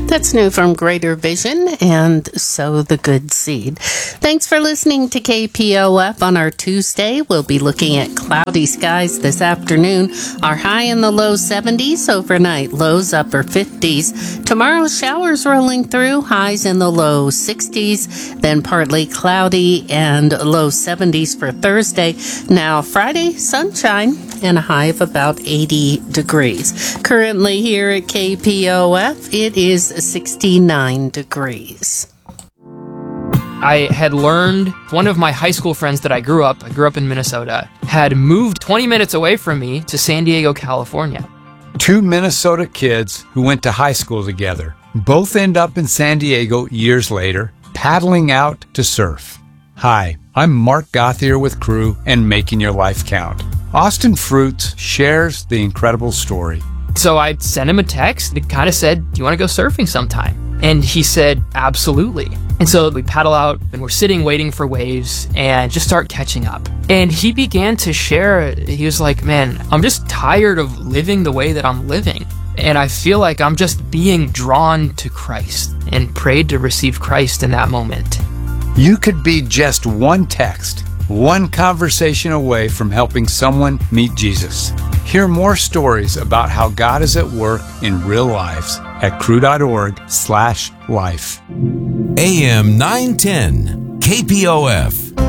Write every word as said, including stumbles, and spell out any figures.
That's new from Greater Vision and Sow the Good Seed. Thanks for listening to K P O F on our Tuesday. We'll be looking at cloudy skies this afternoon. Our high in the low seventies overnight, lows upper fifties. Tomorrow, showers rolling through, highs in the low sixties, then partly cloudy and low seventies for Thursday. Now, Friday, sunshine and a high of about eighty degrees. Currently here at K P O F, it is sixty-nine degrees. I had learned one of my high school friends that I grew up, I grew up in Minnesota, had moved twenty minutes away from me to San Diego, California. Two Minnesota kids who went to high school together both end up in San Diego years later, paddling out to surf. Hi, I'm Mark Gothier with Crew and Making Your Life Count. Austin Fruits shares the incredible story. So I sent him a text. It kind of said, do you want to go surfing sometime? And he said, absolutely. And so we paddle out and we're sitting waiting for waves and just start catching up. And he began to share, he was like, man, I'm just tired of living the way that I'm living. And I feel like I'm just being drawn to Christ, and prayed to receive Christ in that moment. You could be just one text, one conversation away from helping someone meet Jesus. Hear more stories about how God is at work in real lives at crew.org slash life. A M nine ten, K P O F.